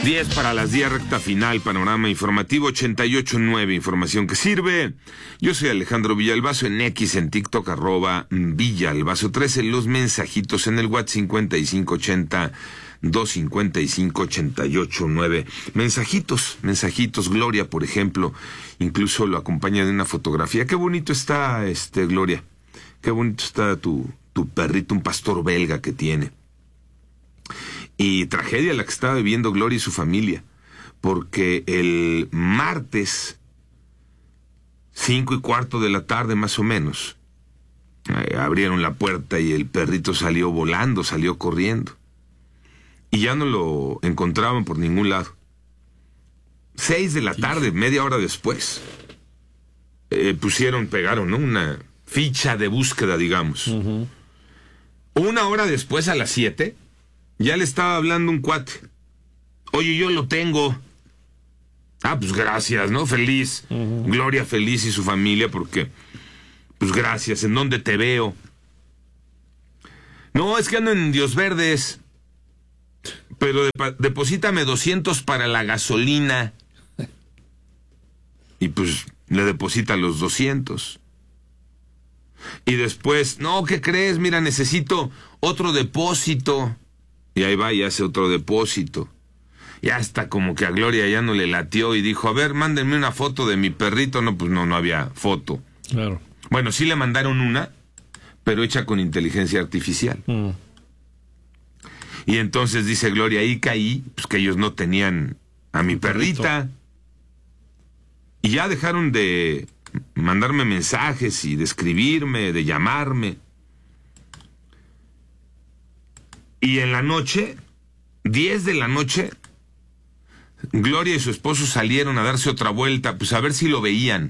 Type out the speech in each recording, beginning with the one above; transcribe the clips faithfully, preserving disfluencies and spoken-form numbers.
diez para las diez, recta final, panorama informativo ochenta y ocho punto nueve, información que sirve. Yo soy Alejandro Villalbazo, en X, en TikTok, arroba Villalbazo trece, los mensajitos en el WhatsApp cincuenta y cinco ochenta, doscientos cincuenta y cinco, ochenta y ocho nueve. Mensajitos, mensajitos, Gloria, por ejemplo, incluso lo acompaña de una fotografía. Qué bonito está, este, Gloria, qué bonito está tu, tu perrito, un pastor belga que tiene. Y tragedia la que estaba viviendo Gloria y su familia, porque el martes, cinco y cuarto de la tarde más o menos, eh, abrieron la puerta y el perrito salió volando, salió corriendo. Y ya no lo encontraban por ningún lado. Seis de la tarde, media hora después, eh, pusieron, pegaron, ¿no?, una ficha de búsqueda, digamos. Uh-huh. Una hora después, a las siete, ya le estaba hablando un cuate. Oye, yo lo tengo. Ah, pues gracias, ¿no? Feliz. Uh-huh. Gloria feliz y su familia porque, pues gracias. ¿En dónde te veo? No, es que ando en Dios Verdes. Pero de, deposítame doscientos para la gasolina. Y pues le deposita los doscientos. Y después, no, ¿qué crees? Mira, necesito otro depósito. Y ahí va y hace otro depósito. Y hasta como que a Gloria ya no le latió y dijo, a ver, mándenme una foto de mi perrito. No, pues no, no había foto. Claro. Bueno, sí le mandaron una, pero hecha con inteligencia artificial. Mm. Y entonces dice Gloria, ahí caí, pues que ellos no tenían a mi perrita. Y ya dejaron de mandarme mensajes y de escribirme, de llamarme. Y en la noche, diez de la noche, Gloria y su esposo salieron a darse otra vuelta, pues a ver si lo veían.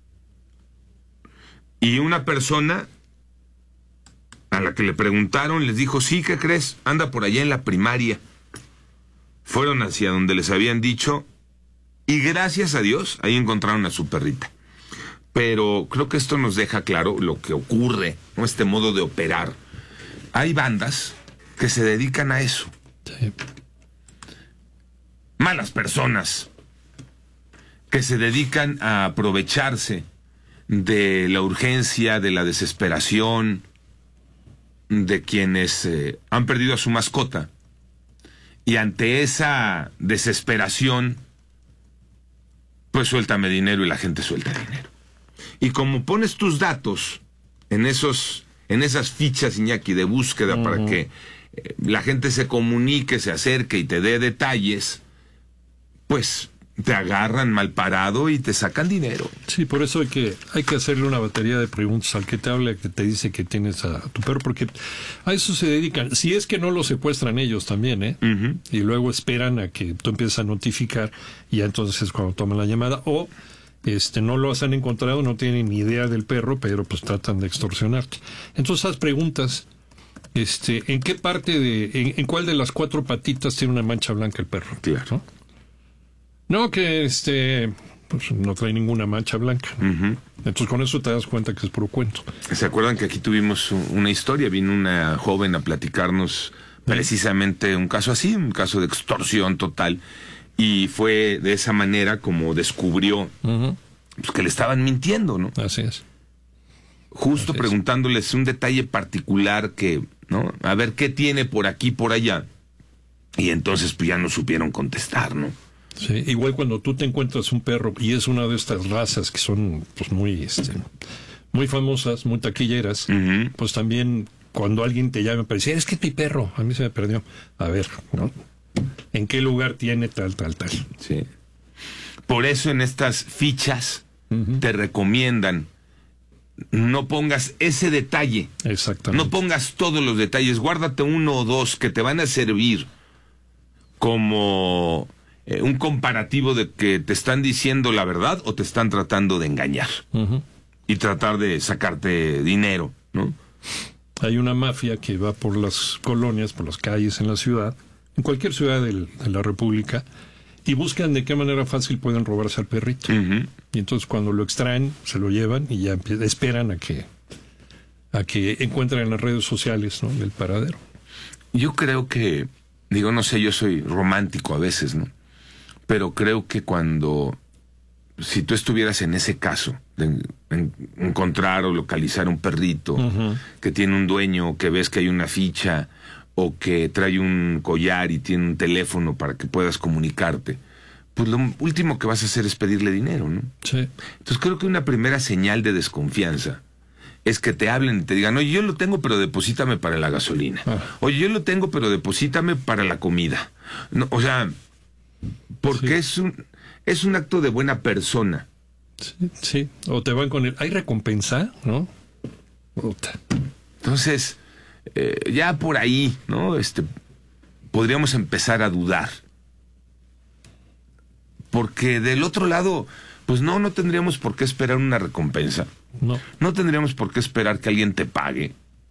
Y una persona a la que le preguntaron les dijo, sí, ¿qué crees? Anda por allá en la primaria. Fueron hacia donde les habían dicho y gracias a Dios ahí encontraron a su perrita. Pero creo que esto nos deja claro lo que ocurre, ¿no? Este modo de operar. Hay bandas que se dedican a eso. Sí. Malas personas que se dedican a aprovecharse de la urgencia, de la desesperación de quienes eh, han perdido a su mascota, y ante esa desesperación pues suéltame dinero y la gente suelta dinero. Y como pones tus datos en esos en esas fichas, Iñaki, de búsqueda, uh-huh, para que eh, la gente se comunique, se acerque y te dé detalles, pues te agarran mal parado y te sacan dinero. Sí, por eso hay que hay que hacerle una batería de preguntas al que te habla, que te dice que tienes a tu perro, porque a eso se dedican. Si es que no lo secuestran ellos también, ¿eh? Uh-huh. Y luego esperan a que tú empieces a notificar y ya entonces es cuando toman la llamada. O este no lo han encontrado, no tienen ni idea del perro, pero pues tratan de extorsionarte. Entonces haz preguntas. Este, ¿en qué parte de, en, en cuál de las cuatro patitas tiene una mancha blanca el perro? Claro. ¿No? No, que este pues no trae ninguna mancha blanca. Uh-huh. Entonces con eso te das cuenta que es puro cuento. ¿Se acuerdan que aquí tuvimos una historia? Vino una joven a platicarnos precisamente un caso así, un caso de extorsión total. Y fue de esa manera como descubrió, uh-huh, pues, que le estaban mintiendo, ¿no? Así es. Justo Así preguntándoles es. un detalle particular que, ¿no? A ver qué tiene por aquí, por allá. Y entonces pues ya no supieron contestar, ¿no? Sí, igual cuando tú te encuentras un perro y es una de estas razas que son pues muy este muy famosas, muy taquilleras, uh-huh, pues también cuando alguien te llama para decir, es que es mi perro, a mí se me perdió. A ver, ¿no? ¿En qué lugar tiene tal, tal, tal? Sí. Por eso en estas fichas uh-huh, te recomiendan no pongas ese detalle. Exactamente. No pongas todos los detalles, guárdate uno o dos que te van a servir como Eh, un comparativo de que te están diciendo la verdad o te están tratando de engañar, uh-huh, y tratar de sacarte dinero, ¿no? Hay una mafia que va por las colonias, por las calles en la ciudad, en cualquier ciudad del, de la República, y buscan de qué manera fácil pueden robarse al perrito. Uh-huh. Y entonces cuando lo extraen, se lo llevan y ya esperan a que a que encuentren en las redes sociales, ¿no?, el paradero. Yo creo que, digo, no sé, yo soy romántico a veces, ¿no? pero creo que cuando, si tú estuvieras en ese caso, de en, en, encontrar o localizar un perrito uh-huh. que tiene un dueño, que ves que hay una ficha, o que trae un collar y tiene un teléfono para que puedas comunicarte, pues lo último que vas a hacer es pedirle dinero, ¿no? Sí. Entonces creo que una primera señal de desconfianza es que te hablen y te digan, oye, yo lo tengo, pero deposítame para la gasolina. Ah. Oye, yo lo tengo, pero deposítame para la comida. No, o sea, porque sí. es un es un acto de buena persona. Sí, sí. O te van con el, ¿hay recompensa? ¿No? Puta. Entonces, eh, ya por ahí, ¿no? Este, podríamos empezar a dudar. Porque del otro lado, pues no, no tendríamos por qué esperar una recompensa. No. No tendríamos por qué esperar que alguien te pague.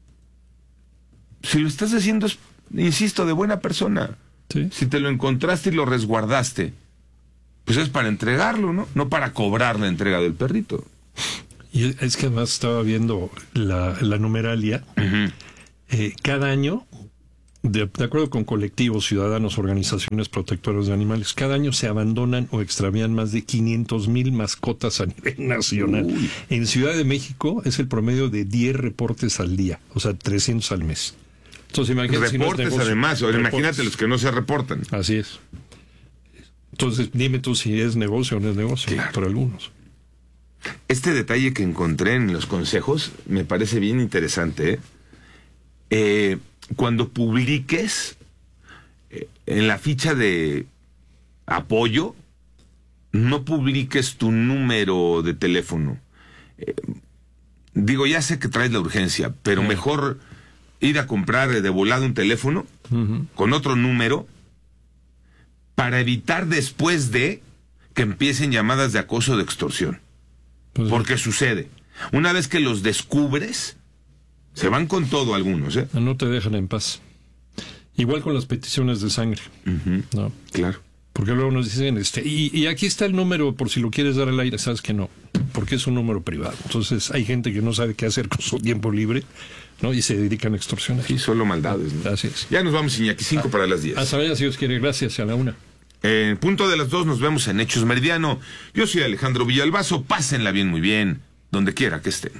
Si lo estás haciendo, es, insisto, de buena persona. Sí. Si te lo encontraste y lo resguardaste, pues es para entregarlo, ¿no? No para cobrar la entrega del perrito. Y es que además estaba viendo la, la numeralia. Uh-huh. Eh, cada año, de, de acuerdo con colectivos, ciudadanos, organizaciones protectoras de animales, cada año se abandonan o extravían más de quinientos mil mascotas a nivel nacional. Uy. En Ciudad de México es el promedio de diez reportes al día, o sea, trescientos al mes. Entonces, imagínate, reportes si no es además, o reportes. Imagínate los que no se reportan. Así es. Entonces, dime tú si es negocio o no es negocio, claro. Para algunos. Este detalle que encontré en los consejos me parece bien interesante, ¿eh? Eh, cuando publiques eh, en la ficha de apoyo, no publiques tu número de teléfono. Eh, digo, ya sé que traes la urgencia, pero uh-huh. mejor ir a comprar de volado un teléfono uh-huh. con otro número para evitar después de que empiecen llamadas de acoso o de extorsión. Pues porque sí. Sucede. Una vez que los descubres, se van con todo algunos, ¿eh? No te dejan en paz. Igual con las peticiones de sangre. Uh-huh. ¿No? Claro. Porque luego nos dicen, este, y, y aquí está el número por si lo quieres dar al aire. Sabes que no, porque es un número privado. Entonces hay gente que no sabe qué hacer con su tiempo libre, ¿no? Y se dedican a extorsionar. Sí, solo maldades, ¿no? Así es. Ya nos vamos, Iñaki, cinco ah, para las diez. Hasta mañana, si Dios quiere. Gracias, a la una. En punto de las dos nos vemos en Hechos Meridiano. Yo soy Alejandro Villalbazo. Pásenla bien, muy bien, donde quiera que estén.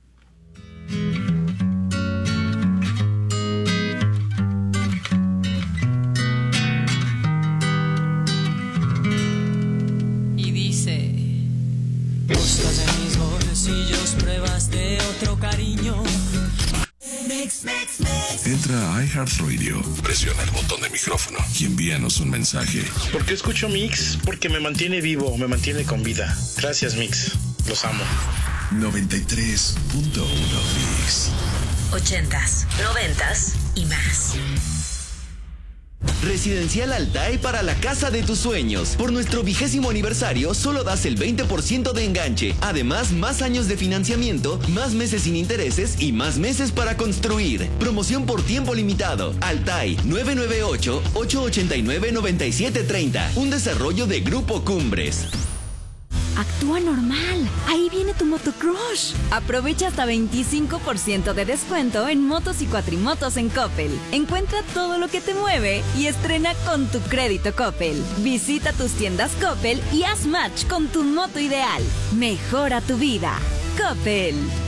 Y dice: buscas en mis bolsillos pruebas de otro cariño. Mix, mix, mix. Entra a iHeartRadio, presiona el botón de micrófono y envíanos un mensaje. ¿Por qué escucho Mix? Porque me mantiene vivo, me mantiene con vida. Gracias, Mix. Los amo. noventa y tres punto uno Mix. Ochentas, noventas y más. Residencial Altay para la casa de tus sueños. Por nuestro vigésimo aniversario, solo das el veinte por ciento de enganche. Además, más años de financiamiento, más meses sin intereses y más meses para construir. Promoción por tiempo limitado. Altay nueve nueve ocho, ocho ocho nueve, nueve siete tres cero. Un desarrollo de Grupo Cumbres. Actúa normal. Ahí viene tu motocrush. Aprovecha hasta veinticinco por ciento de descuento en motos y cuatrimotos en Coppel. Encuentra todo lo que te mueve y estrena con tu crédito Coppel. Visita tus tiendas Coppel y haz match con tu moto ideal. Mejora tu vida. Coppel.